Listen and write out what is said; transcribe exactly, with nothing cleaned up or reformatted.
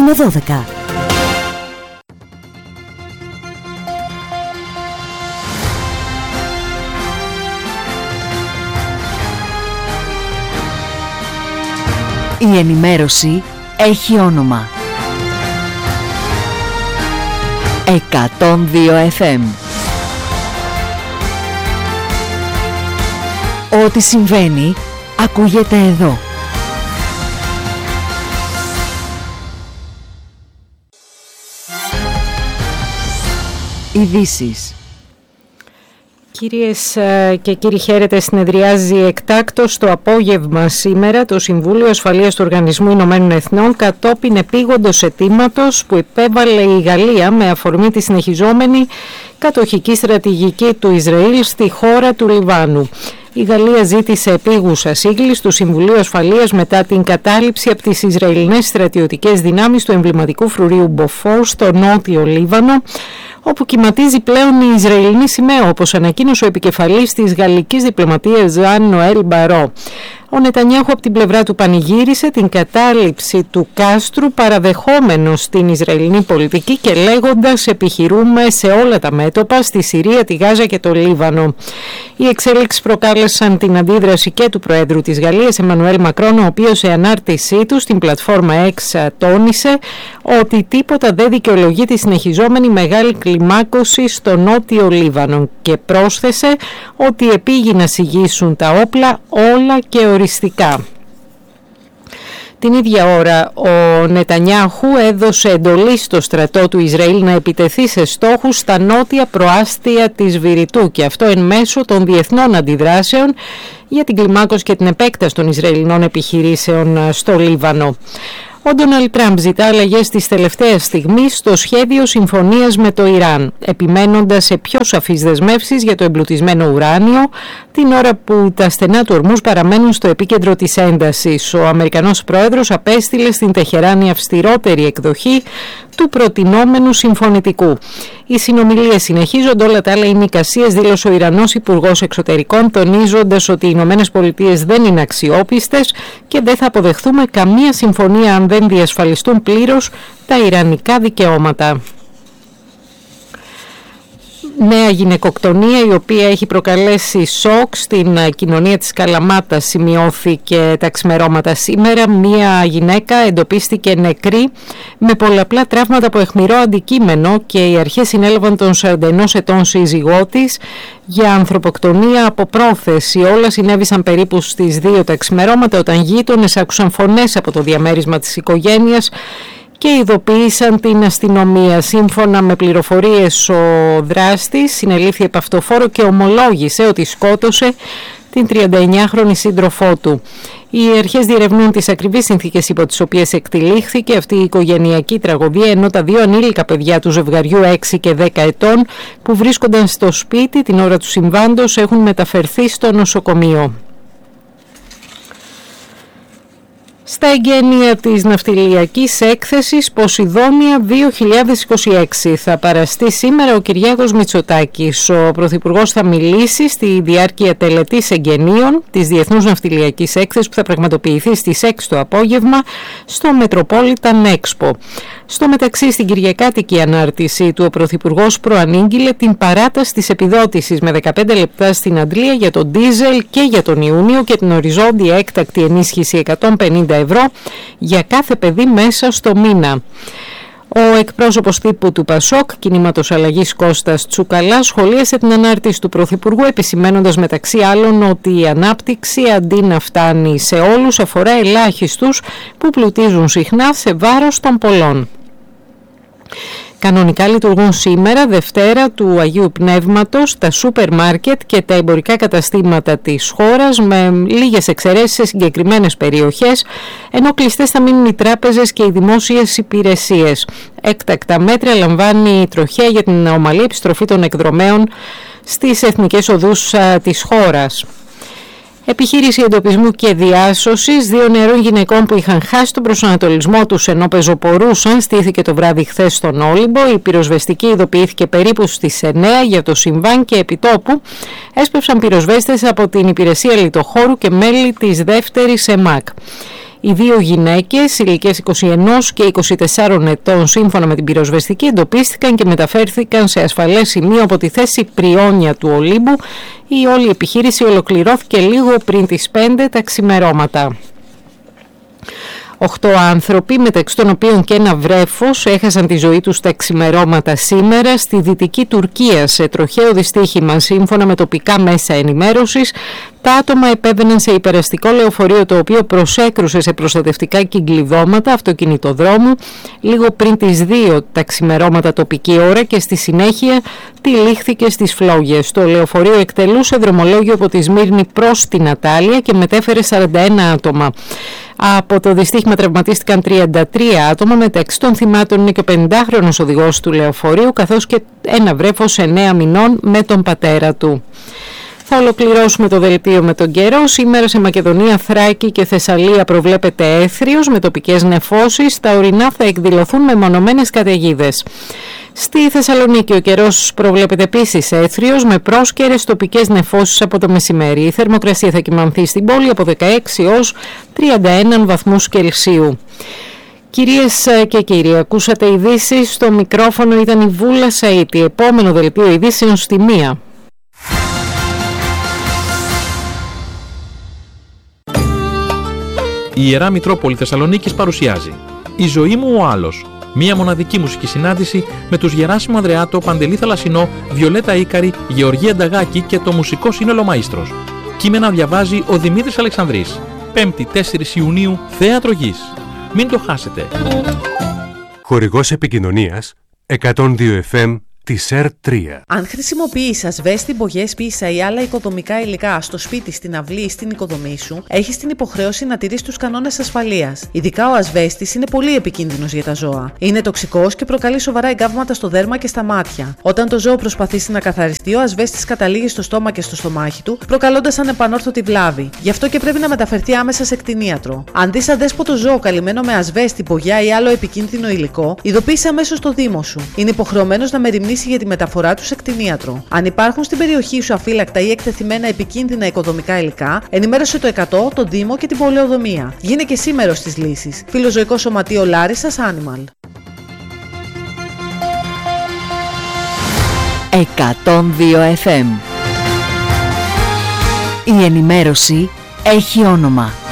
με δώδεκα. Η ενημέρωση έχει όνομα. εκατόν δύο εφ εμ. Ό,τι συμβαίνει ακούγεται εδώ. Ειδήσεις. Κυρίες και κύριοι, χαίρετε. Συνεδριάζει εκτάκτως το απόγευμα σήμερα το Συμβούλιο Ασφαλείας του Οργανισμού Ηνωμένων Εθνών κατόπιν επίγοντος αιτήματος που υπέβαλε η Γαλλία με αφορμή τη συνεχιζόμενη κατοχική στρατηγική του Ισραήλ στη χώρα του Λιβάνου. Η Γαλλία ζήτησε επίγουσα σύγκληση του Συμβουλίου Ασφαλείας μετά την κατάληψη από τις Ισραηλινές στρατιωτικές δυνάμεις του εμβληματικού φρουρίου Μποφόρ στο νότιο Λίβανο, όπου κυματίζει πλέον η Ισραηλινή σημαία, όπως ανακοίνωσε ο επικεφαλής της γαλλικής διπλωματίας Ζαν Νοέλ Μπαρό. Ο Νετανιάχου από την πλευρά του πανηγύρισε την κατάληψη του κάστρου, παραδεχόμενος την Ισραηλινή πολιτική και λέγοντας «επιχειρούμε σε όλα τα μέτωπα στη Συρία, τη Γάζα και το Λίβανο». Οι εξέλιξεις προκάλεσαν την αντίδραση και του Προέδρου της Γαλλίας, Εμμανουέλ Μακρόν, ο οποίος σε ανάρτησή του στην πλατφόρμα X τόνισε ότι τίποτα δεν δικαιολογεί τη συνεχιζόμενη μεγάλη κλιμάκωση στο νότιο Λίβανο και πρόσθεσε ότι επήγει να συγγύσουν τα όπλα όλα και οριστικά. Την ίδια ώρα ο Νετανιάχου έδωσε εντολή στο στρατό του Ισραήλ να επιτεθεί σε στόχους στα νότια προάστια της Βηρητού και αυτό εν μέσω των διεθνών αντιδράσεων για την κλιμάκωση και την επέκταση των Ισραηλινών επιχειρήσεων στο Λίβανο. Ο Ντόναλντ Τραμπ ζητά αλλαγές της τελευταίας στιγμής στο σχέδιο συμφωνίας με το Ιράν, επιμένοντας σε πιο σαφείς δεσμεύσεις για το εμπλουτισμένο ουράνιο, την ώρα που τα στενά του ορμούς παραμένουν στο επίκεντρο της έντασης. Ο Αμερικανός πρόεδρος απέστειλε στην Τεχεράνη αυστηρότερη εκδοχή του προτινόμενου συμφωνητικού. Οι συνομιλίες συνεχίζονται, όλα τα άλλα είναι εικασίες, δήλωσε ο Ιρανός Υπουργός Εξωτερικών, τονίζοντας ότι οι Ηνωμένες Πολιτείες δεν είναι αξιόπιστες και δεν θα αποδεχθούμε καμία συμφωνία αν δεν διασφαλιστούν πλήρως τα ιρανικά δικαιώματα. Νέα γυναικοκτονία η οποία έχει προκαλέσει σοκ στην κοινωνία της Καλαμάτας σημειώθηκε τα ξημερώματα σήμερα. Μία γυναίκα εντοπίστηκε νεκρή με πολλαπλά τραύματα από αιχμηρό αντικείμενο και οι αρχές συνέλαβαν τον σαράντα ενός ετών σύζυγό της για ανθρωποκτονία από πρόθεση. Όλα συνέβησαν περίπου στις δύο τα ξημερώματα όταν γείτονες άκουσαν φωνές από το διαμέρισμα της οικογένειας και ειδοποίησαν την αστυνομία. Σύμφωνα με πληροφορίες, ο δράστης συνελήφθη επ' αυτοφόρο και ομολόγησε ότι σκότωσε την τριανταεννιάχρονη σύντροφό του. Οι αρχές διερευνούν τις ακριβείς συνθήκες υπό τις οποίες εκτυλίχθηκε αυτή η οικογενειακή τραγωδία, ενώ τα δύο ανήλικα παιδιά του ζευγαριού έξι και δέκα ετών που βρίσκονταν στο σπίτι την ώρα του συμβάντος έχουν μεταφερθεί στο νοσοκομείο. Στα εγγένεια της ναυτιλιακής έκθεσης Ποσειδόνια δύο χιλιάδες είκοσι έξι θα παραστεί σήμερα ο Κυριάκος Μητσοτάκης. Ο Πρωθυπουργός θα μιλήσει στη διάρκεια τελετής εγγενείων της Διεθνούς Ναυτιλιακής Έκθεσης που θα πραγματοποιηθεί στις έξι το απόγευμα στο Metropolitan Expo. Στο μεταξύ, στην κυριακάτικη ανάρτηση του ο Πρωθυπουργός προανήγγειλε την παράταση της επιδότησης με δεκαπέντε λεπτά στην αντλία για τον ντίζελ και για τον Ιούνιο και την οριζόντια έκτακτη ενίσχυση εκατόν πενήντα ευρώ για κάθε παιδί μέσα στο μήνα. Ο εκπρόσωπος τύπου του Πασόκ, Κινήματος Αλλαγής Κώστας Τσουκαλάς, σχολίασε την ανάρτηση του Πρωθυπουργού επισημένοντας μεταξύ άλλων ότι η ανάπτυξη αντί να φτάνει σε όλους αφορά ελάχιστους που πλουτίζουν συχνά σε βάρος των πολλών. Κανονικά λειτουργούν σήμερα, Δευτέρα του Αγίου Πνεύματος, τα σούπερ μάρκετ και τα εμπορικά καταστήματα της χώρας με λίγες εξαιρέσεις σε συγκεκριμένες περιοχές, ενώ κλειστές θα μείνουν οι τράπεζες και οι δημόσιες υπηρεσίες. Έκτακτα μέτρα λαμβάνει η τροχέα για την ομαλή επιστροφή των εκδρομέων στις εθνικές οδούς α, της χώρας. Επιχείρηση εντοπισμού και διάσωσης δύο νεαρών γυναικών που είχαν χάσει τον προσανατολισμό τους ενώ πεζοπορούσαν στήθηκε το βράδυ χθες στον Όλυμπο. Η πυροσβεστική ειδοποιήθηκε περίπου στις εννέα για το συμβάν και επιτόπου έσπευσαν πυροσβέστες από την υπηρεσία λιτοχώρου και μέλη της δεύτερης ΕΜΑΚ. Οι δύο γυναίκες, ηλικίες είκοσι ένα και είκοσι τέσσερα ετών, σύμφωνα με την πυροσβεστική, εντοπίστηκαν και μεταφέρθηκαν σε ασφαλές σημείο από τη θέση Πριόνια του Ολύμπου. Η όλη επιχείρηση ολοκληρώθηκε λίγο πριν τις πέντε τα ξημερώματα. Οχτώ άνθρωποι, μεταξύ των οποίων και ένα βρέφος, έχασαν τη ζωή τους τα ξημερώματα σήμερα στη Δυτική Τουρκία σε τροχαίο δυστύχημα. Σύμφωνα με τοπικά μέσα ενημέρωσης, τα άτομα επέβαιναν σε υπεραστικό λεωφορείο το οποίο προσέκρουσε σε προστατευτικά κυκλειδώματα αυτοκινητοδρόμου λίγο πριν τις δύο τα ξημερώματα τοπική ώρα και στη συνέχεια τυλίχθηκε στις φλόγες. Το λεωφορείο εκτελούσε δρομολόγιο από τη Σμύρνη προς την Ατάλεια και μετέφερε σαράντα ένα άτομα. Από το δυστύχημα τραυματίστηκαν τριάντα τρία άτομα, μεταξύ των θυμάτων είναι και ο πενηντάχρονος οδηγός του λεωφορείου καθώς και ένα βρέφος εννέα μηνών με τον πατέρα του. Θα ολοκληρώσουμε το δελτίο με τον καιρό. Σήμερα σε Μακεδονία, Θράκη και Θεσσαλία προβλέπεται έθριος με τοπικές νεφώσεις. Τα ορεινά θα εκδηλωθούν με μονομένες καταιγίδες. Στη Θεσσαλονίκη ο καιρός προβλέπεται επίσης έθριος με πρόσκαιρες τοπικές νεφώσεις από το μεσημέρι. Η θερμοκρασία θα κυμανθεί στην πόλη από δεκαέξι έως τριάντα ένα βαθμούς Κελσίου. Κυρίες και κύριοι, ακούσατε ειδήσεις. Στο μικρόφωνο ήταν η Βούλα Σαΐτη. Επόμενο δελτίο ειδήσεων στη μία. Η Ιερά Μητρόπολη Θεσσαλονίκης παρουσιάζει «Η ζωή μου ο άλλος». Μία μοναδική μουσική συνάντηση με τους Γεράσιμο Ανδρεάτο, Παντελή Θαλασσινό, Βιολέτα Ίκαρη, Γεωργία Νταγάκη και το μουσικό σύνολο Μαΐστρος. Κείμενα διαβάζει ο Δημήτρης Αλεξανδρής. Πέμπτη τέσσερις Ιουνίου, Θέατρο Γης. Μην το χάσετε. Χορηγός επικοινωνίας εκατόν δύο εφ εμ της ΕΡ τρία. Αν χρησιμοποιείς ασβέστη, μπογιές, πίσα ή άλλα οικοδομικά υλικά στο σπίτι, στην αυλή ή στην οικοδομή σου, έχεις την υποχρέωση να τηρείς τους κανόνες ασφαλείας. Ειδικά ο ασβέστης είναι πολύ επικίνδυνος για τα ζώα. Είναι τοξικός και προκαλεί σοβαρά εγκάβματα στο δέρμα και στα μάτια. Όταν το ζώο προσπαθήσει να καθαριστεί, ο ασβέστης καταλήγει στο στόμα και στο στομάχι του, προκαλώντας ανεπανόρθωτη βλάβη. Γι' αυτό και πρέπει να μεταφερθεί άμεσα σε κτηνίατρο. Αν δεις αδέσποτο ζώο καλυμμένο με ασβέστη, μπογιά ή άλλο επικίνδυνο υλικό, ειδοποίησε αμέσως το Δήμο σου. Είναι υποχρεωμένος να μεριμνήσει για τη μεταφορά του σε κτηνίατρο. Αν υπάρχουν στην περιοχή σου αφύλακτα ή εκτεθειμένα επικίνδυνα οικοδομικά υλικά, ενημέρωσε το εκατό, τον Δήμο και την πολεοδομία. Γίνε και εσύ μέρος της λύσης. Φιλοζωικό Σωματείο Λάρισσας Animal. εκατόν δύο εφ εμ. Η ενημέρωση έχει όνομα.